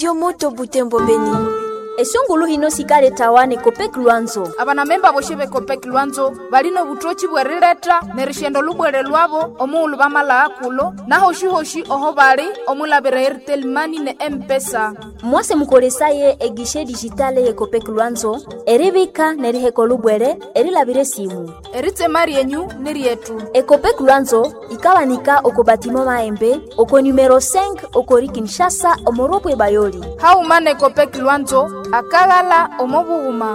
Radio Moto Butembo Beni. Esungulu hino sikale tawane Kopek Luanzo. Abana memba boshebe Kopek Luanzo balino butochi bwereleta nerishendo lubwere lwabo omulu bamala akulo na hoshi oho bali omulabira Airtel Money ne M-Pesa. Mwase mukolesaye egishe digitale ye Kopek Luanzo eribika neriheko lubwere erilabire simu. Eritse mari yenyu neri yetu. Kopek Luanzo ikawanika okobatimo maembe oko numero 5 okori Kinshasa omoropwe bayoli. Haumane Kopek Luanzo akagala omobuuma.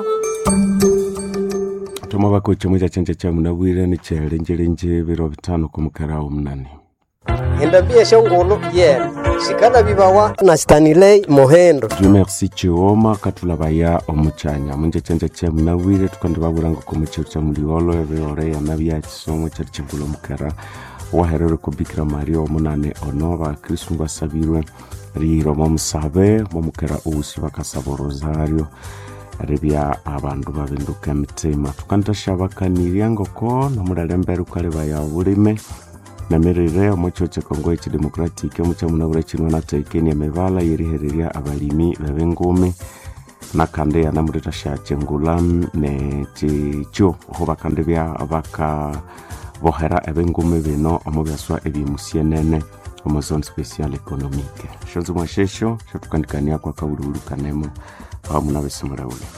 Tomoba ko chomeza chanje cha munabwire ni chelenje biro bitano kumukara omunani. Endabie shongolo shikana bibawa na Stanley Mohendo. Merci chioma katulabaya omuchanya munje chanje cha munabwire tukandibabura ko mucyo cha muliolo ebore ya nabya chisomo cha chimbulo mukara waherero ko Bikira Maria omunane onova Kristo basabirwe riro momusabe momukera usi bakasaba rosario rebya abantu babinduka mitima tukandashabakanira ngoko namuralembera ukale baya burime namerere omuchoche Kongo ya Democratic omucha munabura kinwa na Kenya mevala yirihereria abalimi babengome nakande ya namureta shache ngulam ne chicho ho bakande bya baka bohera abengome beno omubyaswa ebimusienene comme zone spéciale économique. Chose moi shesho, shatukandikania kwa kaululu kanemo au munabesimura ule.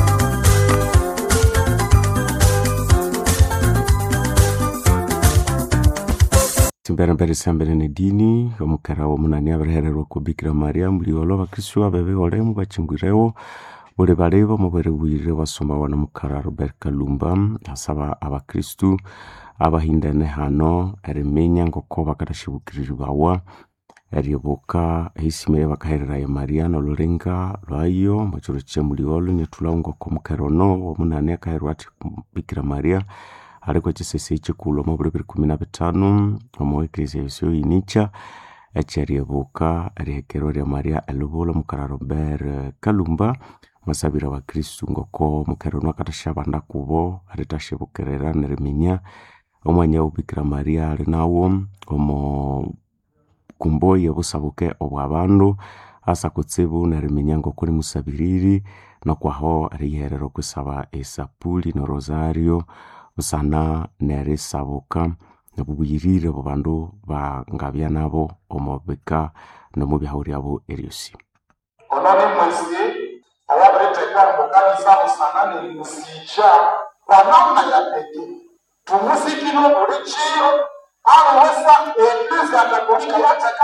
Timbera mbere sambere ne dini, omukara wa munani abaherero ko Bikira Maria muliolo bakristo abebe olemu bachingwirewo bole barebo mubere wire basoma wana mukara Robert Kalumba asaba abakristo abahindane hano erimenya ngoko bakadashibukirirwawa eribuka hisimere bakaherera ya Maria no Lorenga lwayo machoro che muliolo ne tulongo ko mukerono wo munane akaherwa ati Bikira Maria ariko chisese chikulo mu 15 omo eklezia yo inicha echeribuka erihekero ya Maria elubula mukara Robert Kalumba masabira wa Kristo ngoko mukerono akadashabanda kubo aritashibukerera neriminya omwanya Bikira Maria ari nawo omo kumboye busabuke obwabandu asa kutsebu narimenya ngo kuri musabiriri no kwaho ariherero kusaba esapuli no rosario usana neresabuka nabubuyirire bobandu bangabya nabo omobeka no mubihuri abo eriosi onani mwesi ayabrete kwa kanisa usana ni musicha kwa namna ya pekee tumusikino burichiro arwesa eklezia katolika yataka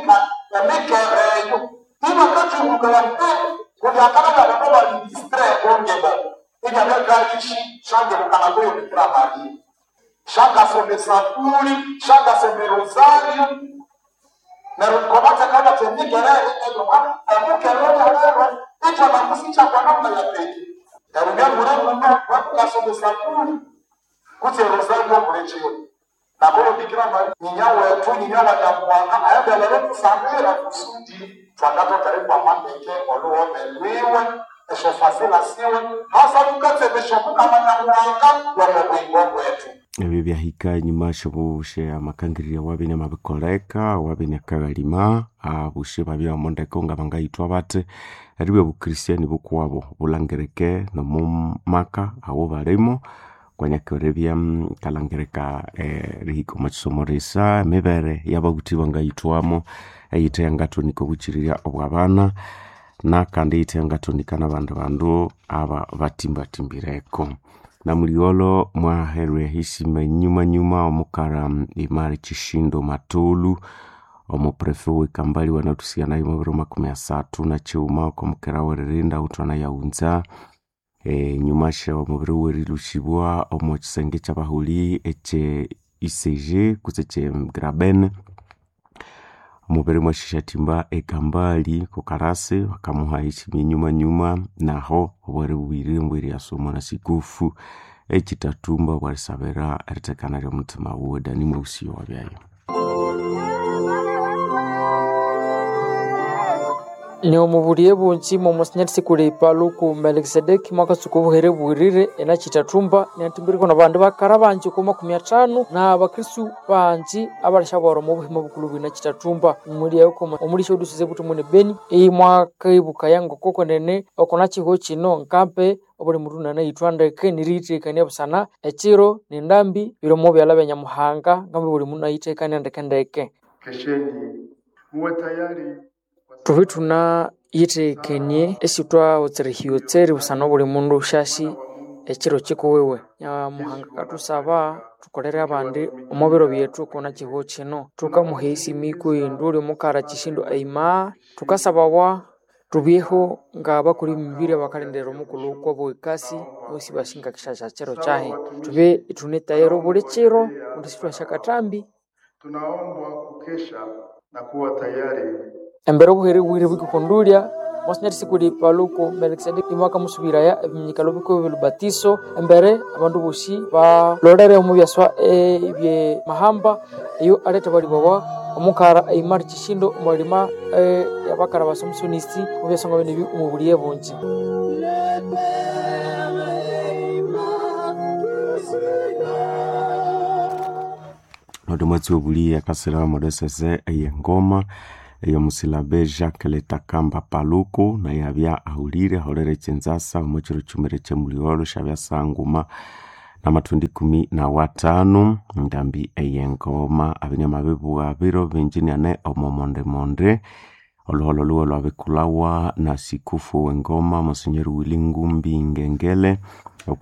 emikereyo ino kati mugalampe kuyakana na baba distre ongeba ina garishi shanga mukanago Bikira Maria shanga some sapuli shanga some rosario na rukomata kana tendikere ego amukereyo lero ito na musicha kwa namna ya pekee darumia murembo kwa some sapuli kuti rosario burichiro na bolo Bikira Maria ninyawe tu ninyawa ya mwana ayabelele kusamira kusudi twagato karibu amandeke oluwo melwiwe esho fasila siwe hasa mukate beshokuka manyamwanga wa mwingo wetu ebi byahika nyuma shobushe amakangirira wabine mabikoleka wabine kagalima abushe babya mondeko ngabangayitwa bate ariwe bukristiani bukwabo bulangereke no mumaka abo baremo kwanyakorebya kalangereka rihiko machomoresa mebere yabaguti bangayitwamo ayite yangatoniko buchirira obwabana na kandi ite yangatonика nabandu aba batimbatireko na muliolo mwaherwe hisime nyuma omukara imari chishindo matolu omuprefe wekambali wanatusiana imabiro 13 na cheuma ko mukera wererinda utwana yaunza nyuma sha mubiro werilushibwa omochisenge cyabahuli eche ICG kuseche Graben mubere mwashishatimba ekambali ko karase bakamuha ichimi nyuma naho obore bubiri mbere yasoma na sikufu ekitatumba bwarisabera eritekana ryo mutima wo dani mwusiyo wabyayo ni omubulie bunchi mo mosinyatsi kuli Paluku Melkisedeki mwaka sukubuhere bwirire ena chitatumba ni atimbiriko na bandu bakara banchi ku 15 na abakristu banchi abalashabora mu buhimo bukulu bwina chitatumba muri yako omulisho dusize butu mune Beni mwaka ibuka yango koko nene okona chiho chino nkampe obuli muruna na itwanda keniritekania busana echiro ni ndambi biromo byalabenya muhanga ngambe buli muna yitekania ndekendeke kesheni muwe tayari tuvituna yitekenie esitwa otserihiyo tseri busana buli mundu shashi echiro chiko wewe ya muhanga katusaba tukolere abandi omubiro byetu kona chiho chino tukamuheisi miku induri mukara chishindo aima tukasabawa tubyeho ngaba kuri mibire bakalendero mukulu ko bwekasi osi bashinga kishasha chero chahe tube ituneta yero buli chiro ndisitwa shakatambi tunaombwa kukesha na kuwa tayari embere buhere bwire bukondulya mosinyati sikuli Paluku Melkisedeki mwaka musubira ya ebinyikalo biko bilubatiso embere abandu boshi ba lorere mu byaswa ebye mahamba iyo aleta bali baba omukara aimari chishindo omulima yabakara basomusonisti obyasonga bene umubuliye bunchi Nodumwezi obuliye akasera modesese eyengoma eyo musilabe Jacques Letakamba Paluku na yabya ahulire horere chenzasa omuchiro chumire chemuliolo shabya sanguma na matundi 15 ndambi eyengoma abinyama bibu abiro benjini ane omomonde monde ololo luo lwabekulawa na sikufu wengoma Monsignor Willy Ngumbi Ngengele